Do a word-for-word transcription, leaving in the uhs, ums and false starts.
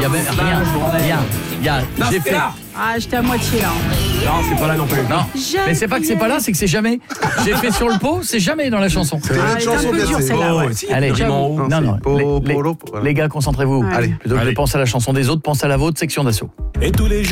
y a même rien, rien. Il y a, Non, j'ai c'est fait. là. Ah, j'étais à moitié là. Non, c'est pas là non plus. Non, mais c'est pas que c'est pas là, c'est que c'est jamais. J'ai fait sur le pot, c'est jamais dans la chanson. C'est Ah, une elle est un chanson peu bien dure, c'est- celle-là, Oh, ouais. ouais. Si, il y a Allez, des rimes en haut. non, non, Po- les, les- polo, voilà. les gars, concentrez-vous. Allez. Plutôt que Allez. de penser à la chanson des autres, pensez à la vôtre, section d'assaut. Et tous les jours